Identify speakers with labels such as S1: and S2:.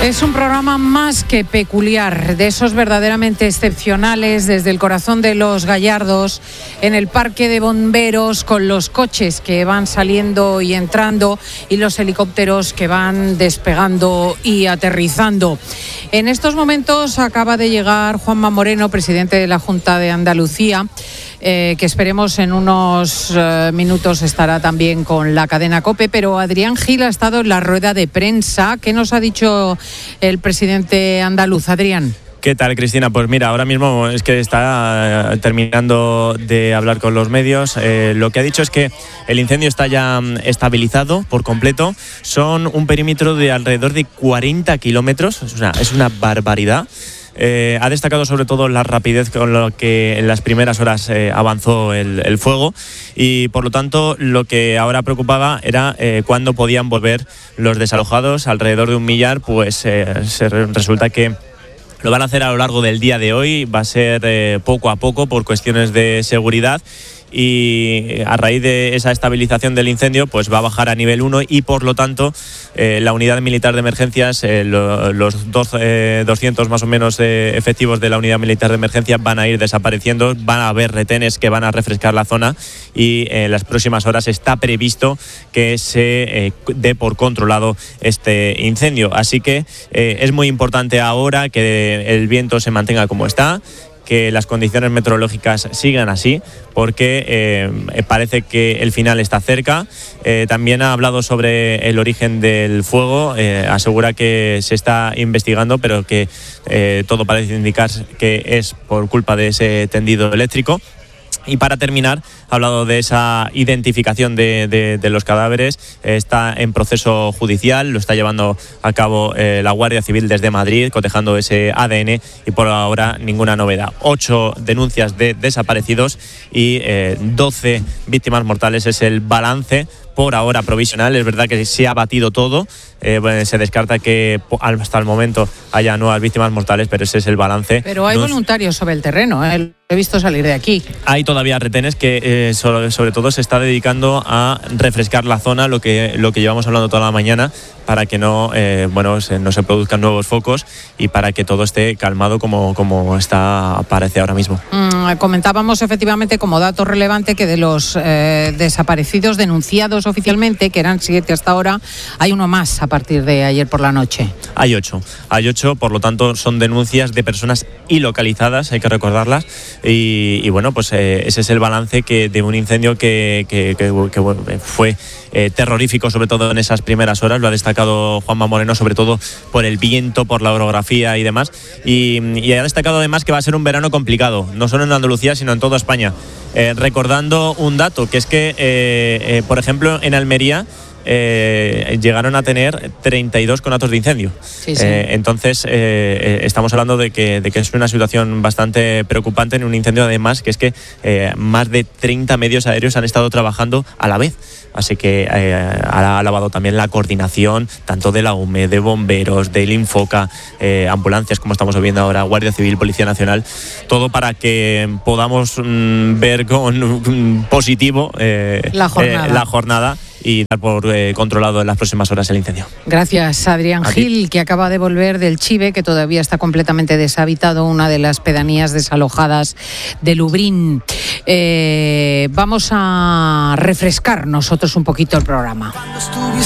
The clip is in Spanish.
S1: Es un programa más que peculiar, de esos verdaderamente excepcionales, desde el corazón de Los Gallardos, en el parque de bomberos, con los coches que van saliendo y entrando y los helicópteros que van despegando y aterrizando. En estos momentos acaba de llegar Juanma Moreno, presidente de la Junta de Andalucía, que esperemos en unos minutos estará también con la cadena COPE, pero Adrián Gil ha estado en la rueda de prensa. ¿Qué nos ha dicho el presidente andaluz? Adrián.
S2: ¿Qué tal, Cristina? Pues mira, ahora mismo es que está terminando de hablar con los medios. Lo que ha dicho es que el incendio está ya estabilizado por completo. Son un perímetro de alrededor de 40 kilómetros. Es una barbaridad. Ha destacado sobre todo la rapidez con la que en las primeras horas avanzó el fuego, y por lo tanto lo que ahora preocupaba era cuándo podían volver los desalojados, alrededor de 1 millar. Pues resulta que lo van a hacer a lo largo del día de hoy. Va a ser poco a poco por cuestiones de seguridad. Y a raíz de esa estabilización del incendio, pues va a bajar a nivel 1 y por lo tanto la unidad militar de emergencias, los 200 más o menos efectivos de la unidad militar de emergencias van a ir desapareciendo. Van a haber retenes que van a refrescar la zona y en las próximas horas está previsto que se dé por controlado este incendio. Así que es muy importante ahora que el viento se mantenga como está, que las condiciones meteorológicas sigan así, porque parece que el final está cerca. También ha hablado sobre el origen del fuego. Asegura que se está investigando, pero que todo parece indicar que es por culpa de ese tendido eléctrico. Y para terminar, ha hablado de esa identificación de los cadáveres. Está en proceso judicial, lo está llevando a cabo la Guardia Civil desde Madrid, cotejando ese ADN, y por ahora ninguna novedad. 8 denuncias de desaparecidos y 12 víctimas mortales es el balance por ahora provisional. Es verdad que se ha batido todo. Se descarta que hasta el momento haya nuevas víctimas mortales, pero ese es el balance.
S1: Pero hay voluntarios sobre el terreno, lo he visto salir de aquí. Hay
S2: todavía retenes que sobre todo se está dedicando a refrescar la zona, lo que llevamos hablando toda la mañana, para que no se produzcan nuevos focos y para que todo esté calmado como parece ahora mismo.
S1: Comentábamos efectivamente como dato relevante que de los desaparecidos denunciados oficialmente, que eran 7 hasta ahora, hay uno más a partir de ayer por la noche.
S2: Hay 8, por lo tanto son denuncias de personas ilocalizadas, hay que recordarlas, y bueno, pues ese es el balance de un incendio que fue terrorífico, sobre todo en esas primeras horas. Lo ha destacado Juanma Moreno, sobre todo por el viento, por la orografía y demás, y ha destacado además que va a ser un verano complicado, no solo en Andalucía sino en toda España, recordando un dato, que es que por ejemplo en Almería llegaron a tener 32 conatos de incendio. Sí. Entonces estamos hablando de que es una situación bastante preocupante en un incendio, además que es que más de 30 medios aéreos han estado trabajando a la vez. Así que ha alabado también la coordinación tanto de la UME, de bomberos, del Infoca, ambulancias, como estamos viendo ahora, Guardia Civil, Policía Nacional, todo para que podamos ver con positivo la jornada y dar por controlado en las próximas horas el incendio.
S1: Gracias, Adrián Gil, que acaba de volver del Chive, que todavía está completamente deshabitado, una de las pedanías desalojadas de Lubrín. Vamos a refrescar nosotros un poquito el programa.